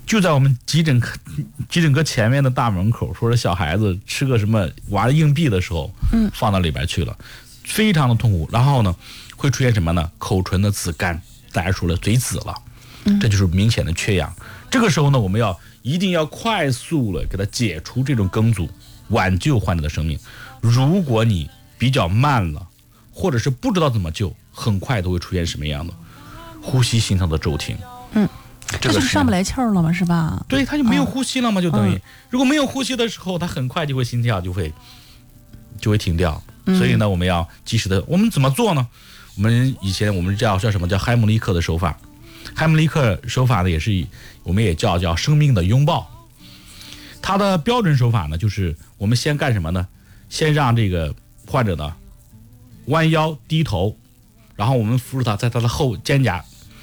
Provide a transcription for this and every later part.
就在我们急诊科前面的大门口，说是小孩子吃个什么玩硬币的时候，放到里边去了，非常的痛苦。然后呢，会出现什么呢？口唇的紫干，大家说了，嘴紫了，这就是明显的缺氧。这个时候呢，我们一定要快速的给他解除这种梗阻，挽救患者的生命。如果你比较慢了，或者是不知道怎么救，很快都会出现什么样的呼吸心跳的骤停。 这就是上不来气儿了嘛，是吧？ 对，他就没有呼吸了嘛，就等于如果没有呼吸的时候，他很快就会心跳就会停掉。所以呢，我们要及时的，我们怎么做呢？以前我们叫什么叫海姆立克的手法？海姆立克手法呢，我们也叫生命的拥抱。它的标准手法呢，就是我们先干什么呢？先让这个患者呢弯腰低头，然后我们扶住他，在他的后肩胛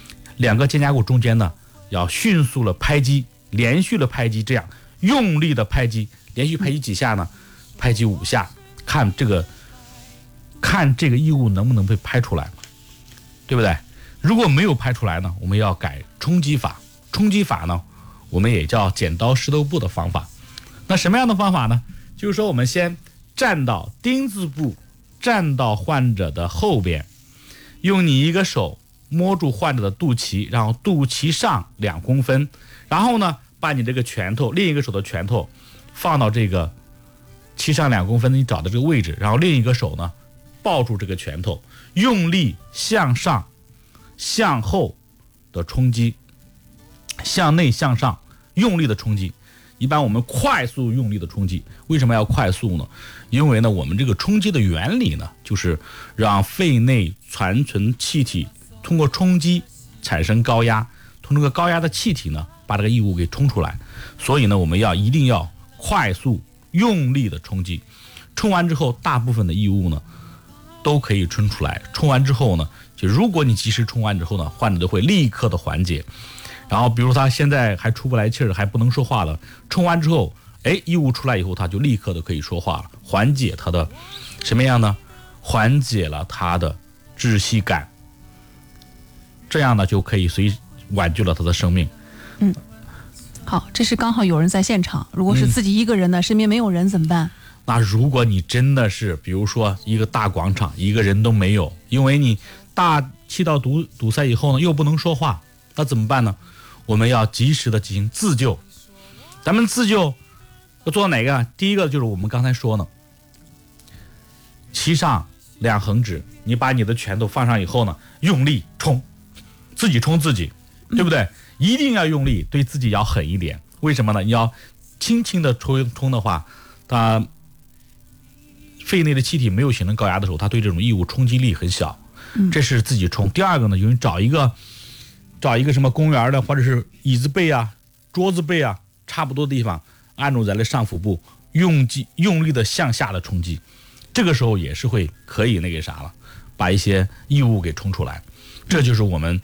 2个肩胛骨中间呢，要迅速的拍击，连续的拍击，这样用力的拍击，连续拍击几下呢？拍击5下，看这个异物能不能被拍出来，对不对？如果没有拍出来呢，我们要改冲击法。冲击法呢，我们也叫剪刀石头布的方法。那什么样的方法呢？就是说我们先站到丁字步，站到患者的后边，用你一个手摸住患者的肚脐，然后肚脐上2公分，然后呢，把你这个拳头，另一个手的拳头放到这个脐上2公分你找的这个位置，然后另一个手呢抱住这个拳头，用力向上、向后的冲击，向内向上用力的冲击。一般我们快速用力的冲击，为什么要快速呢？因为呢，我们这个冲击的原理呢，就是让肺内残存气体通过冲击产生高压，通过这个高压的气体呢，把这个异物给冲出来。所以呢，我们一定要快速用力的冲击。冲完之后，大部分的异物呢都可以冲出来。冲完之后呢，就如果你及时冲完之后呢，患者就会立刻的缓解。然后比如他现在还出不来气儿，还不能说话了，冲完之后，异物出来以后，他就立刻的可以说话了，缓解他的什么样呢？缓解了他的窒息感，这样呢就可以挽救了他的生命。 好，这是刚好有人在现场，如果是自己一个人呢，身边没有人怎么办？ 那如果你真的是比如说一个大广场，一个人都没有，因为你大气道堵塞以后呢，又不能说话，那怎么办呢？我们要及时的进行自救。咱们自救要做到哪个？第一个就是我们刚才说呢，脐上2横指，你把你的拳头放上以后呢，用力冲，自己冲自己，对不对？一定要用力，对自己要狠一点。为什么呢？你要轻轻的冲的话，它肺内的气体没有形成高压的时候，它对这种异物冲击力很小，这是自己冲。第二个呢，就是找一个什么公园的或者是椅子背啊、桌子背啊差不多的地方，按住咱的上腹部，用力的向下的冲击，这个时候也是可以那个啥了，把一些异物给冲出来。这就是我们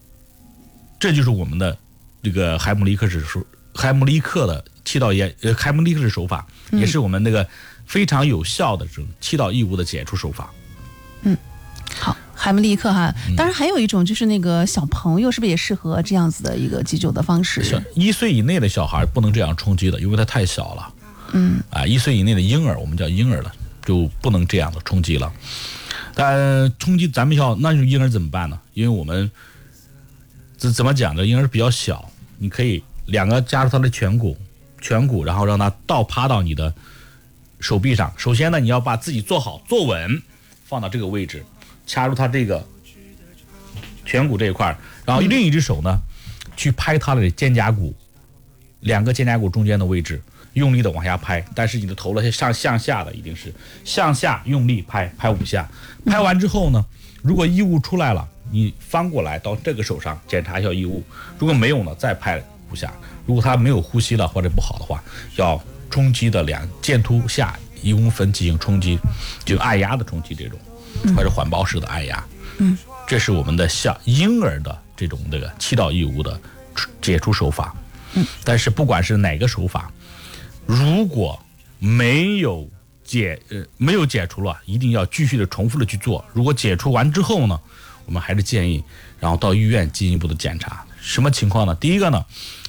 的这个海姆立克的气道炎，海姆立克式手法，也是我们那个非常有效的这种气道异物的解除手法。 好，海姆立克哈，当然还有一种就是那个小朋友是不是也适合这样子的一个急救的方式 ？1岁以内的小孩不能这样冲击的，因为他太小了。1岁以内的婴儿，我们叫婴儿了，就不能这样的冲击了。但冲击咱们那种婴儿怎么办呢？因为我们怎么讲呢？婴儿比较小，你可以2个夹住他的颧骨，然后让他倒趴到你的手臂上。首先呢，你要把自己坐好坐稳，放到这个位置，掐住他这个颧骨这一块，然后另一只手呢去拍他的肩胛骨，2个肩胛骨中间的位置，用力的往下拍，但是你的头呢向下的，一定是向下用力拍5下。拍完之后呢，如果异物出来了，你翻过来到这个手上检查一下异物，如果没有呢，再拍5下。如果他没有呼吸了或者不好的话，要冲击的剑突下1公分进行冲击，就按压的冲击这种，或者环抱式的按压。这是我们的像婴儿的这种气道异物的解除手法。但是不管是哪个手法，如果没有解除了，一定要继续的重复的去做。如果解除完之后呢，我们还是建议然后到医院进一步的检查。什么情况呢？第一个呢，